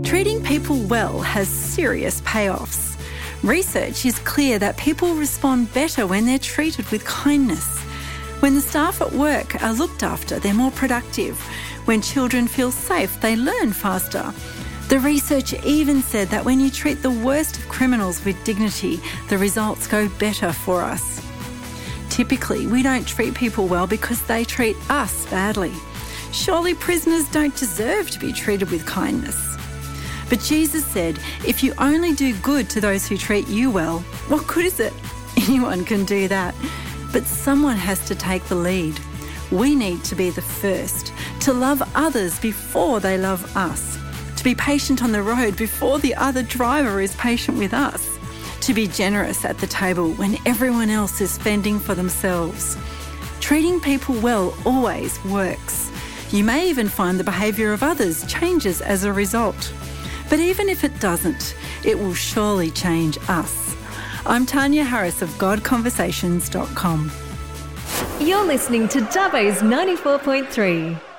Treating people well has serious payoffs. Research is clear that people respond better when they're treated with kindness. When the staff at work are looked after, they're more productive. When children feel safe, they learn faster. The research even said that when you treat the worst of criminals with dignity, the results go better for us. Typically, we don't treat people well because they treat us badly. Surely prisoners don't deserve to be treated with kindness. But Jesus said, if you only do good to those who treat you well, what good is it? Anyone can do that. But someone has to take the lead. We need to be the first, to love others before they love us, to be patient on the road before the other driver is patient with us, to be generous at the table when everyone else is fending for themselves. Treating people well always works. You may even find the behaviour of others changes as a result. But even if it doesn't, it will surely change us. I'm Tanya Harris of GodConversations.com. You're listening to Dubbo's 94.3.